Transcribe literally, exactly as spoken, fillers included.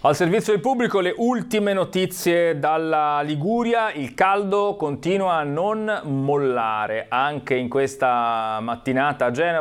Al servizio del pubblico le ultime notizie dalla Liguria. Il caldo continua a non mollare anche in questa mattinata a Genova.